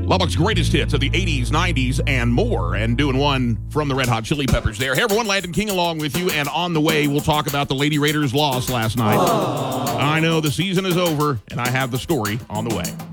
Lubbock's greatest hits of the 80s, 90s, and more, and doing one from the Red Hot Chili Peppers there. Hey, everyone, Landon King along with you, and on the way, we'll talk about the Lady Raiders' loss last night. I know the season is over, and I have the story on the way.